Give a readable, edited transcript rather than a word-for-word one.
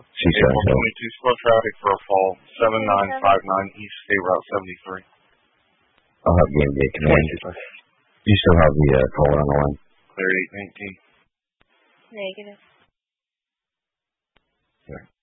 Seaside Hill. 22 slow traffic for a fall, 7959 East State Route 73. I'll have Game Day Command. You still have the caller on the line? Clear 819. Negative. Sure.